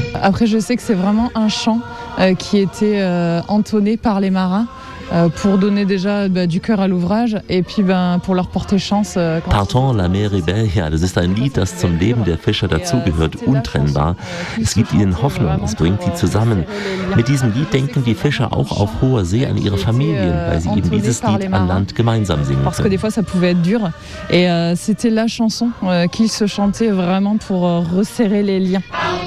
Après, je sais que c'est vraiment un chant qui était entonné par les marins. Pour donner déjà du cœur à l'ouvrage et puis pour leur porter chance. Partons la mer Rebellia, das ist ein Lied, das zum Leben der Fischer dazugehört, untrennbar. Es gibt ihnen Hoffnung, es bringt sie zusammen. Mit diesem Lied denken die Fischer auch auf hoher See an ihre Familien, weil sie eben dieses Lied an Land gemeinsam singen Parce que des fois ça pouvait être dur et c'était la chanson qu'ils se chantaient vraiment pour resserrer les liens.